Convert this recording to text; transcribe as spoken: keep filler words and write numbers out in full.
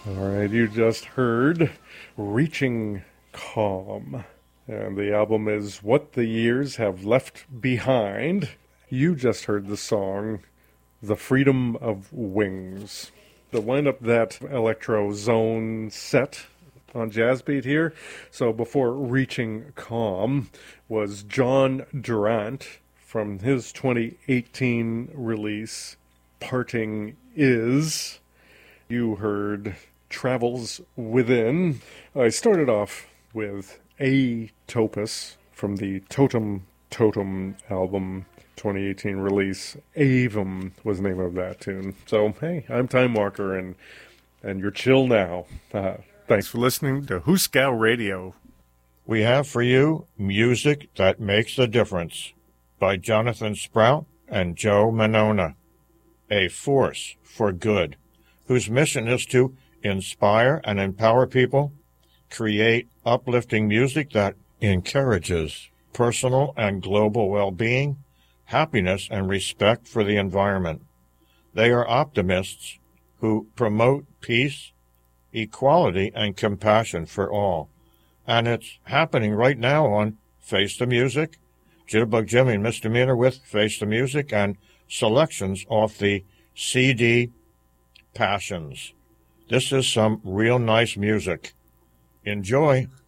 All right, you just heard Reaching Calm. And the album is What the Years Have Left Behind. You just heard the song The Freedom of Wings. To wind up that electro zone set on Jazzbeat here. So before Reaching Calm was John Durant from his twenty eighteen release Parting Is. You heard Travels Within. I started off with Atopus from the Totem Totem album, twenty eighteen release. Avum was the name of that tune. So, hey, I'm Time Walker, and and you're chill now. Uh, thanks for listening to Hooskow Radio. We have for you Music That Makes a Difference by Jonathan Sprout and Joe Manona, a force for good, whose mission is to inspire and empower people, create uplifting music that encourages personal and global well-being, happiness, and respect for the environment. They are optimists who promote peace, equality, and compassion for all. And it's happening right now on Face the Music, Jitterbug Jimmy and Misdemeanor with Face the Music, and selections off the C D Passions. This is some real nice music. Enjoy.